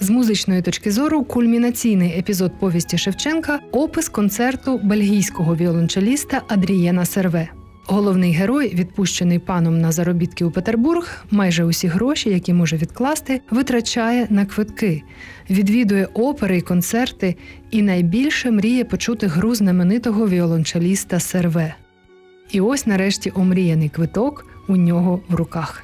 З музичної точки зору кульмінаційний епізод повісті Шевченка – опис концерту бельгійського віолончеліста Адрієна Серве. Головний герой, відпущений паном на заробітки у Петербург, майже усі гроші, які може відкласти, витрачає на квитки, відвідує опери й концерти і найбільше мріє почути гру знаменитого віолончеліста Серве. І ось нарешті омріяний квиток у нього в руках.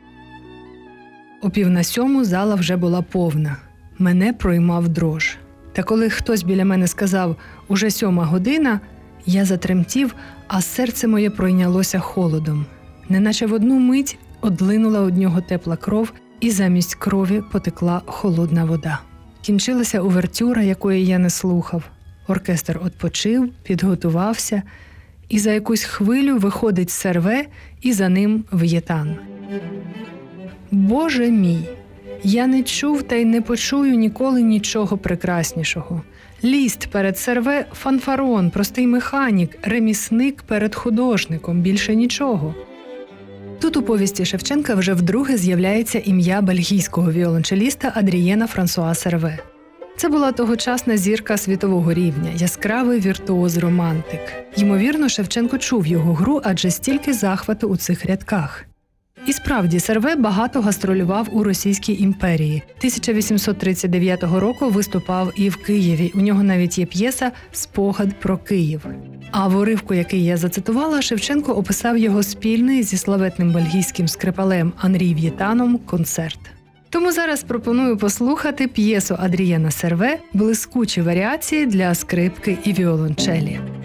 О 6:45 зала вже була повна. Мене проймав дрож. Та коли хтось біля мене сказав «уже 7 година», я затремтів, а серце моє пройнялося холодом. Неначе в одну мить одлинула од нього тепла кров, і замість крові потекла холодна вода. Кінчилася увертюра, якої я не слухав. Оркестр відпочив, підготувався, і за якусь хвилю виходить Серве, і за ним В'єтан. Боже мій! Я не чув та й не почую ніколи нічого прекраснішого. Ліст перед Серве – фанфарон, простий механік, ремісник перед художником, більше нічого. Тут у повісті Шевченка вже вдруге з'являється ім'я бельгійського віолончеліста Адрієна Франсуа Серве. Це була тогочасна зірка світового рівня, яскравий віртуоз-романтик. Ймовірно, Шевченко чув його гру, адже стільки захвату у цих рядках. І справді, Серве багато гастролював у Російській імперії. 1839 року виступав і в Києві. У нього навіть є п'єса «Спогад про Київ». А в уривку, який я зацитувала, Шевченко описав його спільний зі славетним бельгійським скрипалем Анрі В'єтаном концерт. Тому зараз пропоную послухати п'єсу Адрієна Серве «Блискучі варіації для скрипки і віолончелі».